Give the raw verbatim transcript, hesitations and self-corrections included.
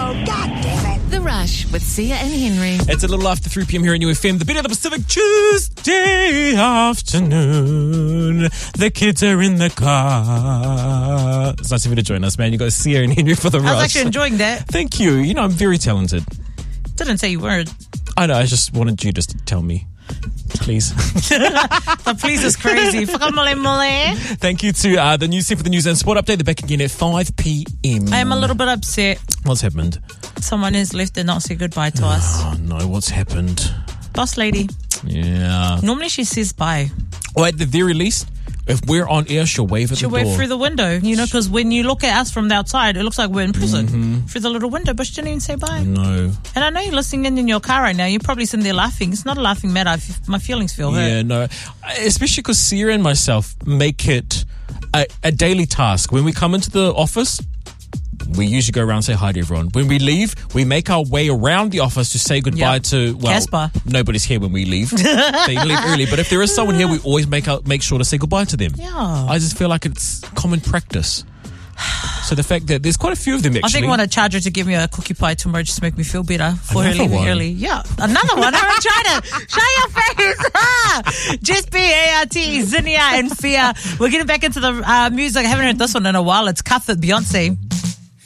Oh, God damn it. The Rush with Sia and Henry. It's a little after three p.m. here in U F M. The Beat of the Pacific Tuesday afternoon. The kids are in the car. It's nice of you to join us, man. You got Sia and Henry for the Rush. I was actually enjoying that. Thank you. You know, I'm very talented. Didn't say you weren't. I know. I just wanted you just to tell me. Please. The please is crazy. Thank you to uh, the news team for the news and sport update. They're back again at five p.m. I am a little bit upset. What's happened? Someone has left and not said goodbye to us. Oh, no. What's happened? Boss lady. Yeah. Normally she says bye. Or at the very least, if we're on air, she'll wave at She'll the door. wave through the window, you know, because when you look at us from the outside, it looks like we're in prison. Mm-hmm. Through the little window, but she didn't even say bye. No. And I know you're listening in in your car right now. You're probably sitting there laughing. It's not a laughing matter. I f- my feelings feel hurt. Yeah, no. Especially because Sia and myself make it a, a daily task. When we come into the office, we usually go around and say hi to everyone. When we leave, we make our way around the office to say goodbye Yep. to, well, Casper. Nobody's here when we leave. They leave early. But if there is someone here, we always make out, make sure to say goodbye to them. Yeah. I just feel like it's common practice. So the fact that there's quite a few of them actually. I think I want to charge her to give me a cookie pie tomorrow just to make me feel better for her Another leaving one? early. Yeah, another one. I'm trying to show your face. Ah! Just B A R T, Zinnia and Fia. We're getting back into the uh, music. I haven't heard this one in a while. It's Cuff It, Beyonce.